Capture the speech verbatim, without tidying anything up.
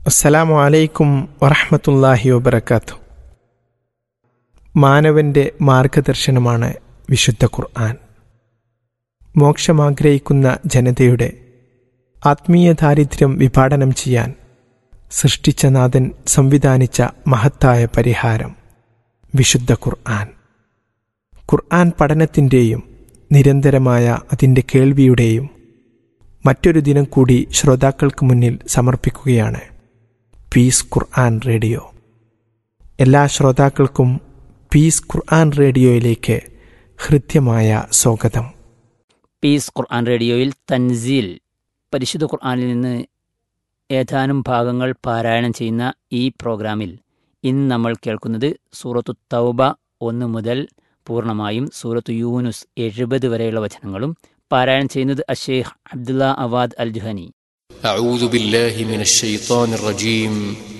അസ്സലാമു അലൈക്കും വറഹ്മത്തുള്ളാഹി വബറകാതുഹു. മാനവന്റെ മാർഗദർശനമാണ് വിശുദ്ധ ഖുർആൻ. മോക്ഷമാഗ്രഹിക്കുന്ന ജനതയുടെ ആത്മീയ ദാരിദ്ര്യം വിഭാടനം ചെയ്യാൻ സൃഷ്ടിച്ച നാഥൻ സംവിധാനിച്ച മഹത്തായ പരിഹാരം വിശുദ്ധ ഖുർആൻ. ഖുർആൻ പഠനത്തിൻ്റെയും നിരന്തരമായ അതിൻ്റെ കേൾവിയുടെയും മറ്റൊരു ദിനം കൂടി ശ്രോതാക്കൾക്ക് മുന്നിൽ സമർപ്പിക്കുകയാണ് പീസ് ഖുർആൻ റേഡിയോ. എല്ലാ ശ്രോതാക്കൾക്കും പീസ് ഖുർആൻ റേഡിയോയിലേക്ക് ഹൃദ്യമായ സ്വാഗതം. പീസ് ഖുർആൻ റേഡിയോയിൽ തൻസീൽ, പരിശുദ്ധ ഖുർആനിൽ നിന്ന് ഏതാനും ഭാഗങ്ങൾ പാരായണം ചെയ്യുന്ന ഈ പ്രോഗ്രാമിൽ ഇന്ന് നമ്മൾ കേൾക്കുന്നത് സൂറത്തു തൗബ ഒന്ന് മുതൽ പൂർണ്ണമായും സൂറത്തു യൂനുസ് എഴുപത് വരെയുള്ള വചനങ്ങളും. പാരായണം ചെയ്യുന്നത് അഷേഖ് അബ്ദുള്ള അവാദ് അൽ ജുഹനി. أعوذ بالله من الشيطان الرجيم